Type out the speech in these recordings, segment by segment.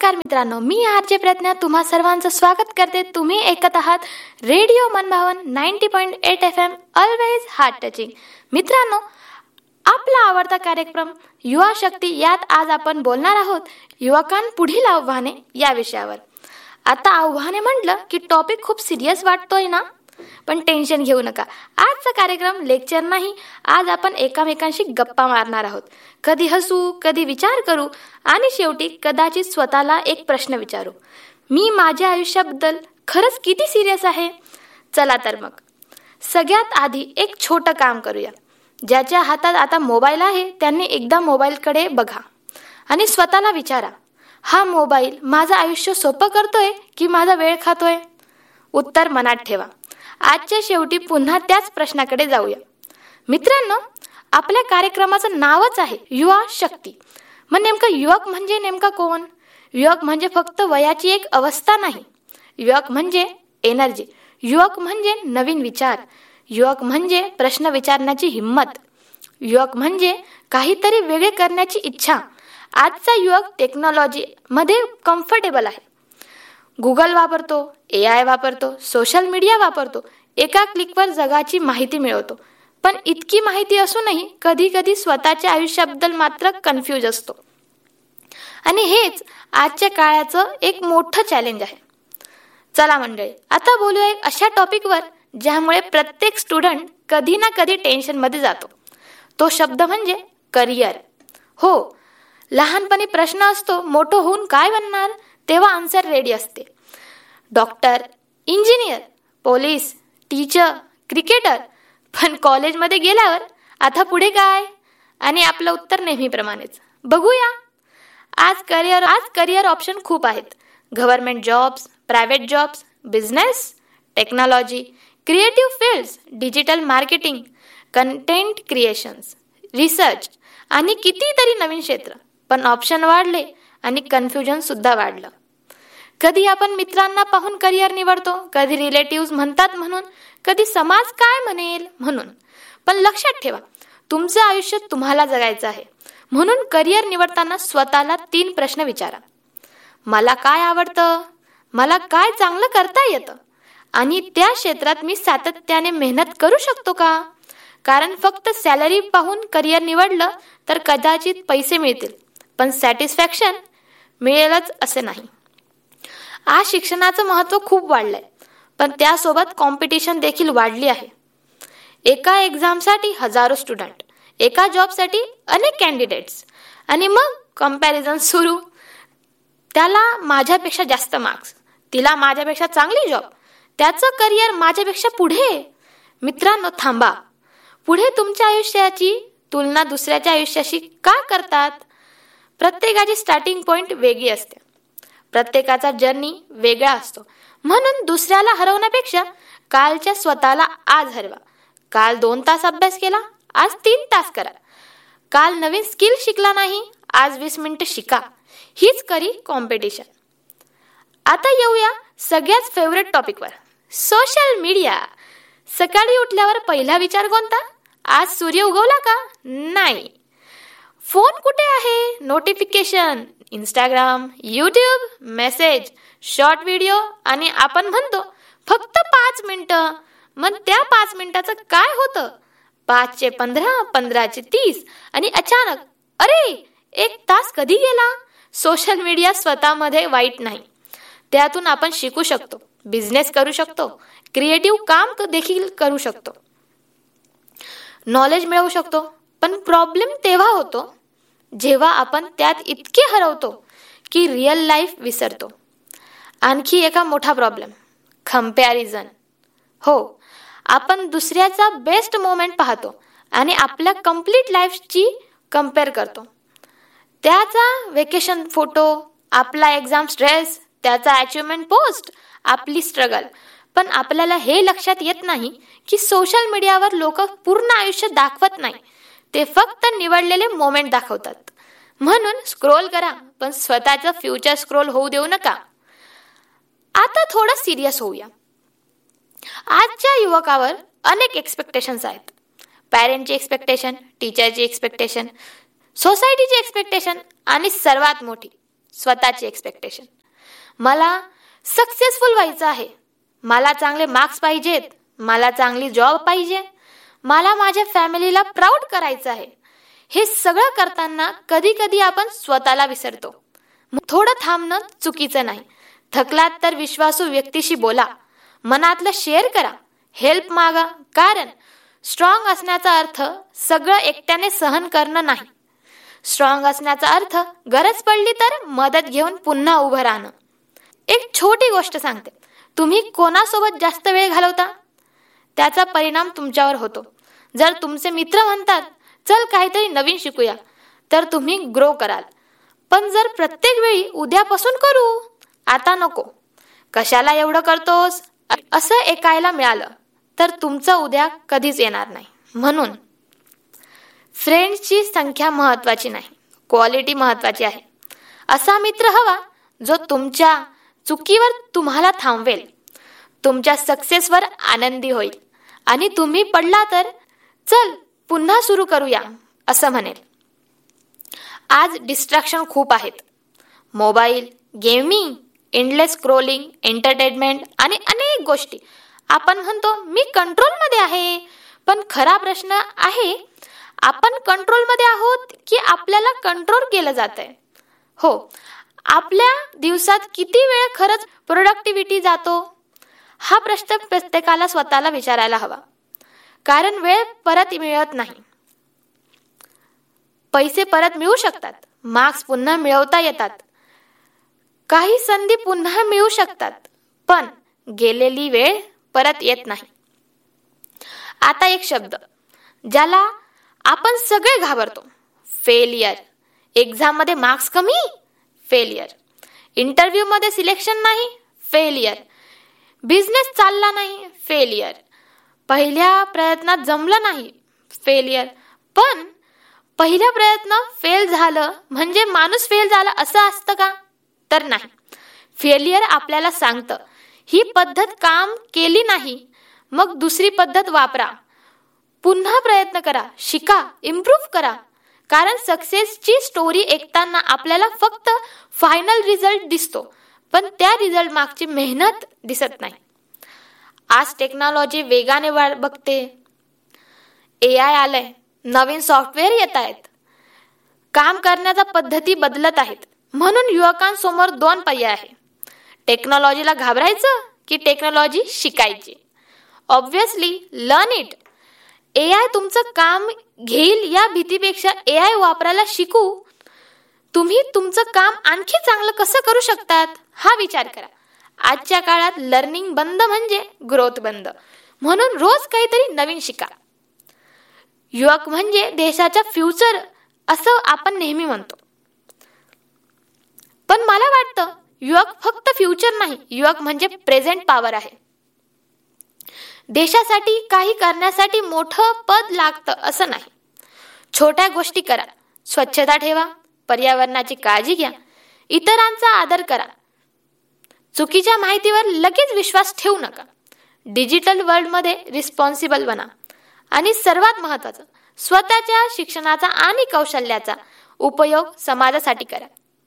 नमस्कार मित्रांनो, मी आरजे प्रज्ञा तुम्हा सर्वांचं स्वागत करते. तुम्ही ऐकत आहात रेडिओ मनभावन 90.8 FM, ऑलवेज हार्ट टचिंग. मित्रांनो, आपला आवडता कार्यक्रम युवा शक्ती यात आज आपण बोलणार आहोत युवकांपुढील आव्हाने या विषयावर. आता आव्हाने म्हटलं की टॉपिक खूप सिरियस वाटतोय ना, पण टेन्शन घेऊ नका. आजचा कार्यक्रम लेक्चर नाही. आज आपण एकामेकांशी गप्पा मारणार आहोत. कधी हसू, कधी विचार करू आणि शेवटी कदाचित स्वतःला एक प्रश्न विचारू, मी माझ्या आयुष्याबद्दल खरंच किती सिरियस आहे. चला तर मग सगळ्यात आधी एक छोटं काम करूया. ज्याच्या हातात आता मोबाईल आहे त्यांनी एकदा मोबाईलकडे बघा आणि स्वतःला विचारा, हा मोबाईल माझं आयुष्य सोपं करतोय की माझा वेळ खातोय. उत्तर मनात ठेवा. आजच्या शेवटी पुन्हा त्याच प्रश्नाकडे जाऊया. मित्रांनो, आपल्या कार्यक्रमाचं नावच आहे युवा शक्ती. मग नेमकं युवक म्हणजे नेमका कोण? युवक म्हणजे फक्त वयाची एक अवस्था नाही. युवक म्हणजे एनर्जी. युवक म्हणजे नवीन विचार. युवक म्हणजे प्रश्न विचारण्याची हिंमत. युवक म्हणजे काहीतरी वेगळे करण्याची इच्छा. आजचा युवक टेक्नॉलॉजी मध्ये कम्फर्टेबल आहे. गुगल वापरतो, AI वापरतो, सोशल मीडिया वापरतो. एका क्लिकवर जगाची माहिती मिळवतो. पण इतकी माहिती असूनही कधी कधी स्वतःच्या आयुष्याबद्दल मात्र कन्फ्यूज असतो. आणि हेच आजच्या काळाचं एक मोठं चॅलेंज आहे. चला मंडळी, आता बोलूया एक अशा टॉपिकवर ज्यामुळे प्रत्येक स्टुडंट कधी ना कधी टेन्शनमध्ये जातो. तो शब्द म्हणजे करिअर. हो, लहानपणी प्रश्न असतो, मोठं होऊन काय बनणार? तेव्हा आन्सर रेडी असते. Doctor, engineer, police, teacher, cricketer. पण कॉलेजमध्ये गेल्यावर आता पुढे काय? आणि आपलं उत्तर नेहमीप्रमाणेच बघूया. आज करिअर ऑप्शन खूप आहेत. Government jobs, private jobs, business, technology, creative fields, digital marketing, content creations, research आणि कितीतरी नवीन क्षेत्र. पण ऑप्शन वाढले आणि कन्फ्युजन सुद्धा वाढलं. कधी आपण मित्रांना पाहून करिअर निवडतो, कधी रिलेटिव्ह म्हणतात म्हणून, कधी समाज काय म्हणेल म्हणून. पण लक्षात ठेवा, तुमचं आयुष्य तुम्हाला जगायचं आहे. म्हणून करिअर निवडताना स्वतःला 3 प्रश्न विचारा. मला काय आवडतं? मला काय चांगलं करता येतं? आणि त्या क्षेत्रात मी सातत्याने मेहनत करू शकतो का? कारण फक्त सॅलरी पाहून करिअर निवडलं तर कदाचित पैसे मिळतील, पण सॅटिस्फॅक्शन मिळेलच असे नाही. आज शिक्षणाचं महत्त्व खूप वाढलंय, पण त्यासोबत कॉम्पिटिशन देखील वाढली आहे. एका एक्झामसाठी हजारो स्टुडंट, एका जॉबसाठी अनेक कॅन्डिडेट्स, आणि मग कम्पॅरिझन सुरू. त्याला माझ्यापेक्षा जास्त मार्क्स, तिला माझ्यापेक्षा चांगली जॉब, त्याचं करिअर माझ्यापेक्षा पुढे. मित्रांनो, थांबा. पुढे तुमच्या आयुष्याची तुलना दुसऱ्याच्या आयुष्याशी का करतात? प्रत्येकाची स्टार्टिंग पॉइंट वेगळी असते. प्रत्येकाचा जर्नी वेगळा असतो. म्हणून दुसऱ्याला हरवण्यापेक्षा कालच्या स्वतःला आज हरवा. काल 2 तास अभ्यास केला, आज 3 तास करा. काल नवीन स्किल शिकला नाही, आज 20 मिनिटं शिका. हीच खरी कॉम्पिटिशन. आता येऊया सगळ्यात फेवरेट टॉपिकवर, सोशल मीडिया. सकाळी उठल्यावर पहिला विचार कोणता? आज सूर्य उगवला का? नाही. फोन कुठे आहे? Notification, Instagram, YouTube, message, short video, आणि आपण म्हणतो फक्त 5 मिनिटं. मग त्या 5 मिनिटाचं काय होतं? 5 चे 15, 15 चे 30, आणि अचानक अरे 1 तास कधी गेला? सोशल मीडिया स्वतःमध्ये वाईट नाही. त्यातून आपण शिकू शकतो, बिझनेस करू शकतो, क्रिएटिव्ह काम देखील करू शकतो, नॉलेज मिळवू शकतो. पण प्रॉब्लेम तेव्हा होतो जेव्हा आपण त्यात इतके हरवतो की रिअल लाईफ विसरतो. आणखी एका मोठा प्रॉब्लेम, कम्पॅरिझन. हो, आपण दुसऱ्याचा बेस्ट मोमेंट पाहतो आणि आपल्या कम्प्लीट लाईफची कम्पेअर करतो. त्याचा वेकेशन फोटो, आपला एक्झाम स्ट्रेस, त्याचा अचिव्हमेंट पोस्ट, आपली स्ट्रगल. पण आपल्याला हे लक्षात येत नाही की सोशल मीडियावर लोक पूर्ण आयुष्य दाखवत नाही, ते फक्त निवडलेले मोमेंट दाखवतात. म्हणून स्क्रोल करा, पण स्वतःचं फ्युचर स्क्रोल होऊ देऊ नका. आता थोडं सिरियस होऊया. आजच्या युवकावर अनेक एक्सपेक्टेशन्स आहेत. पॅरेंटची एक्सपेक्टेशन, टीचरची एक्सपेक्टेशन, सोसायटीची एक्सपेक्टेशन, आणि सर्वात मोठी स्वतःची एक्सपेक्टेशन. मला सक्सेसफुल व्हायचं आहे, मला चांगले मार्क्स पाहिजेत, मला चांगली जॉब पाहिजे, मला माझ्या फॅमिलीला प्राऊड करायचं आहे. हे सगळं करताना कधी कधी आपण स्वतःला विसरतो. थोडं थांबणं चुकीचं नाही. थकलात तर विश्वासू व्यक्तीशी बोला, मनातलं शेअर करा, हेल्प मागा. कारण स्ट्रॉंग असण्याचा अर्थ सगळं एकट्याने सहन करणं नाही. स्ट्रॉंग असण्याचा अर्थ गरज पडली तर मदत घेऊन पुन्हा उभं राहणं. एक छोटी गोष्ट सांगते, तुम्ही कोणासोबत जास्त वेळ घालवता त्याचा परिणाम तुमच्यावर होतो. जर तुमचे मित्र म्हणतात चल काहीतरी नवीन शिकूया, तर तुम्ही ग्रो कराल. पण जर प्रत्येक वेळी उद्यापासून करू, आता नको, कशाला एवढं करतोस असं ऐकायला मिळालं तर तुमचं उद्या कधीच येणार नाही. म्हणून फ्रेंड्सची संख्या महत्वाची नाही, क्वालिटी महत्वाची आहे. असा मित्र हवा जो तुमच्या चुकीवर तुम्हाला थांबवेल, तुमच्या सक्सेसवर आनंदी होईल आणि तुम्ही पडला तर चल पुन्हा सुरू करूया असं म्हणेल. आज डिस्ट्रॅक्शन खूप आहेत. Mobile, gaming, endless scrolling, entertainment आणि अनेक गोष्टी. आपण म्हणतो मी कंट्रोलमध्ये आहे, पण खरा प्रश्न आहे आपण कंट्रोलमध्ये आहोत की आपल्याला कंट्रोल केलं जात आहे. हो, आपल्या दिवसात किती वेळ खरंच प्रोडक्टिव्हिटी जातो हा प्रश्न प्रत्येकाला स्वतःला विचारायला हवा. कारण वेळ परत मिळत नाही. पैसे परत मिळू शकतात, मार्क्स पुन्हा मिळवता येतात, काही संधी पुन्हा मिळू शकतात, पण गेलेली वेळ परत येत नाही. आता एक शब्द ज्याला आपण सगळे घाबरतो, फेलियर. एक्झाम मध्ये मार्क्स कमी, फेलियर. इंटरव्ह्यू मध्ये सिलेक्शन नाही, फेलियर. बिझनेस चालला नाही, फेलियर. पहिल्या प्रयत्नात जमलं नाही, फेलियर. पण पहिलं प्रयत्न फेल झालं म्हणजे माणूस फेल झाला असं असतं का? तर नाही. फेलियर आपल्याला सांगतं ही पद्धत काम केली नाही, मग दुसरी पद्धत वापरा, पुन्हा प्रयत्न करा, शिका, इम्प्रूव्ह करा. कारण सक्सेसची स्टोरी ऐकताना आपल्याला फक्त फायनल रिझल्ट दिसतो, पण त्या रिझल्ट मागची मेहनत दिसत नाही. आज टेक्नॉलॉजी वेगाने बघते, AI आलंय, नवीन सॉफ्टवेअर येत आहेत, काम करण्याच्या पद्धती बदलत आहेत. म्हणून युवकांसमोर 2 पर्याय आहे, टेक्नॉलॉजीला घाबरायचं की टेक्नॉलॉजी शिकायची. Obviously learn it. AI तुमचं काम घेईल या भीतीपेक्षा AI वापरायला शिकू तुम्ही तुमचं काम आणखी चांगलं कसं करू शकतात हा विचार करा. आजच्या काळात लर्निंग बंद म्हणजे ग्रोथ बंद. म्हणून रोज काहीतरी नवीन शिका. युवक म्हणजे देशाचा फ्युचर असं आपण नेहमी म्हणतो, पण मला वाटतं युवक फक्त फ्युचर नाही, युवक म्हणजे प्रेझेंट पॉवर आहे. देशासाठी काही करण्यासाठी मोठं पद लागतं असं नाही. छोट्या गोष्टी करा, स्वच्छता ठेवा, पर्यावरणाची काळजी घ्या, इतरांचा आदर करा. चुकीच्या माहितीवर लगेच विश्वास ठेवू नका. डिजिटल वर्ल्डमध्ये रिस्पॉन्सिबल बना. आणि सर्वात महत्त्वाचं, स्वतःच्या शिक्षणाचा आणि कौशल्याचा उपयोग समाजासाठी करा.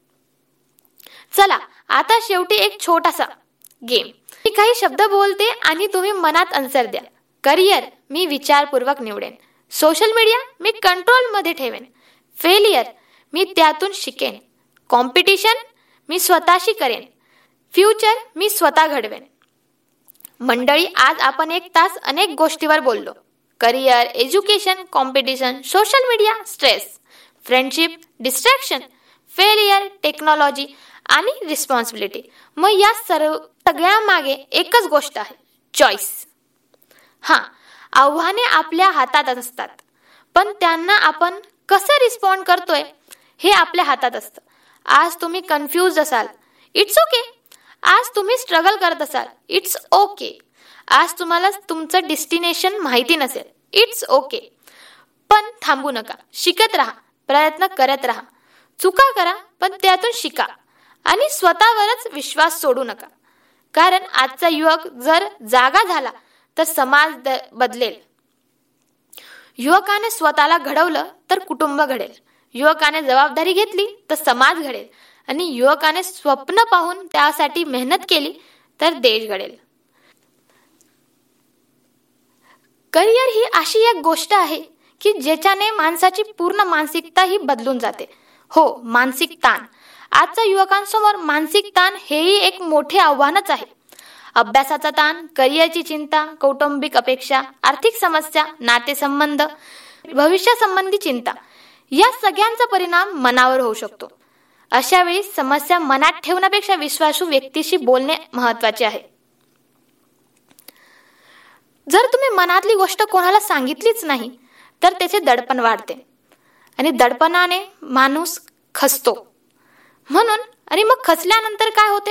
चला आता शेवटी एक छोटासा गेम. मी काही शब्द बोलते आणि तुम्ही मनात आन्सर द्या. करिअर मी विचारपूर्वक निवडेन, सोशल मीडिया मी कंट्रोलमध्ये ठेवेन, फेलियर मी त्यातून शिकेन, कॉम्पिटिशन मी स्वतःशी करेन, फ्युचर मी स्वतः घडवेन. मंडळी, आज आपण 1 तास अनेक गोष्टीवर बोललो. Career, education, competition, social media, stress, friendship, distraction, failure, technology आणि रिस्पॉन्सिबिलिटी. मग या सगळ्या मागे एकच गोष्ट आहे, चॉईस. हां, आव्हाने आपल्या हातात असतात, पण त्यांना आपण कसं रिस्पॉन्ड करतोय हे आपल्या हातात असतं. आज तुम्ही कन्फ्यूज असाल, इट्स ओके. आज तुम्ही स्ट्रगल करत असाल, इट्स ओके. आज तुम्हाला तुमचं डेस्टिनेशन माहिती नसेल, इट्स ओके. पण थांबू नका, शिकत राहा, प्रयत्न करत राहा, चुका करा पण त्यातून शिका आणि स्वतःवरच विश्वास सोडू नका. कारण आजचा युवक जर जागा झाला तर समाज बदलेल. युवकाने स्वतःला घडवलं तर कुटुंब घडेल, युवकाने जबाबदारी घेतली तर समाज घडेल आणि युवकाने स्वप्न पाहून त्यासाठी मेहनत केली तर देश घडेल. करिअर ही अशी एक गोष्ट आहे की ज्याच्याने माणसाची पूर्ण मानसिकता ही बदलून जाते. हो, मानसिक ताण. आजच्या युवकांसमोर मानसिक ताण हेही एक मोठे आव्हानच आहे. अभ्यासाचा ताण, करिअरची चिंता, कौटुंबिक अपेक्षा, आर्थिक समस्या, नातेसंबंध, भविष्यासंबंधी चिंता या सगळ्यांचा परिणाम मनावर होऊ शकतो. अशा वेळी समस्या मनात ठेवण्यापेक्षा विश्वासू व्यक्तीशी बोलणे महत्त्वाचे आहे. जर तुम्ही मनातली गोष्ट कोणाला सांगितलीच नाही तर त्याचे दडपण वाढते आणि दडपणाने माणूस खचतो. म्हणून आणि मग खचल्यानंतर काय होते?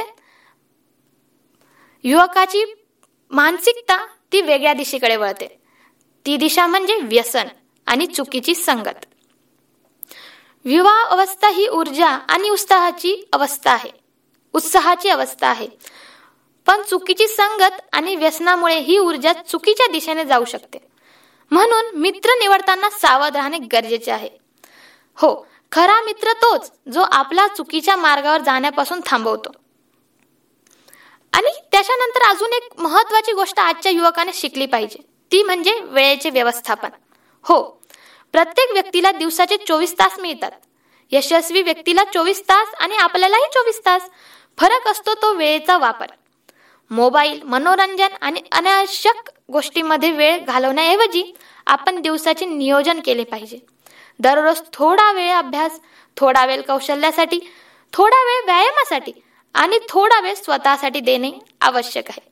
युवकाची मानसिकता ती वेगळ्या दिशेकडे वळते. ती दिशा म्हणजे व्यसन आणि चुकीची संगत. विवाह अवस्था ही ऊर्जा आणि उत्साहाची अवस्था आहे. पण चुकीची संगत आणि व्यसनामुळे ही ऊर्जा चुकीच्या दिशेने जाऊ शकते. म्हणून मित्र निवडताना सावध राहणे गरजेचे आहे. हो, खरा मित्र तोच जो आपला चुकीच्या मार्गावर जाण्यापासून थांबवतो. आणि त्याच्यानंतर अजून एक महत्त्वाची गोष्ट आजच्या युवकाने शिकली पाहिजे, ती म्हणजे वेळेचे व्यवस्थापन. हो, प्रत्येक व्यक्तीला दिवसाचे 24 तास मिळतात. यशस्वी व्यक्तीला 24 तास आणि आपल्यालाही 24 तास. फरक असतो तो वेळेचा वापर. मोबाईल, मनोरंजन आणि अनावश्यक गोष्टींमध्ये वेळ घालवण्याऐवजी आपण दिवसाचे नियोजन केले पाहिजे. दररोज थोडा वेळ अभ्यास, थोडा वेळ कौशल्यासाठी, थोडा वेळ व्यायामासाठी आणि थोडा वेळ स्वतःसाठी देणे आवश्यक आहे.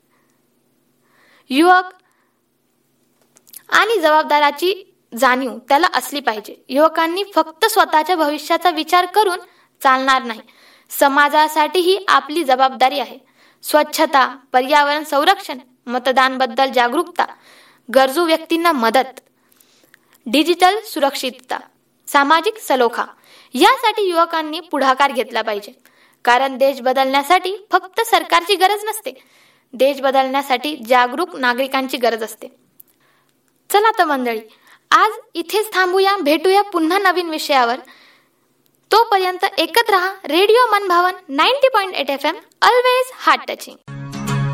युवक आणि जबाबदारीची जाणीव त्याला असली पाहिजे. युवकांनी फक्त स्वतःच्या भविष्याचा विचार करून चालणार नाही. समाजासाठीही आपली जबाबदारी आहे. स्वच्छता, पर्यावरण संरक्षण, मतदानाबद्दल जागरूकता, गरजू व्यक्तींना मदत, डिजिटल सुरक्षितता, सामाजिक सलोखा यासाठी युवकांनी पुढाकार घेतला पाहिजे. कारण देश बदलण्यासाठी फक्त सरकारची गरज नसते, देश बदलण्यासाठी जागरूक नागरिकांची गरज असते. चला तर मंडळी, आज इथेच थांबूया. भेटूया पुन्हा नवीन विषयावर. तोपर्यंत ऐकत रहा रेडिओ मनभावन 90.8 FM, ऑलवेज हार्ट टचिंग.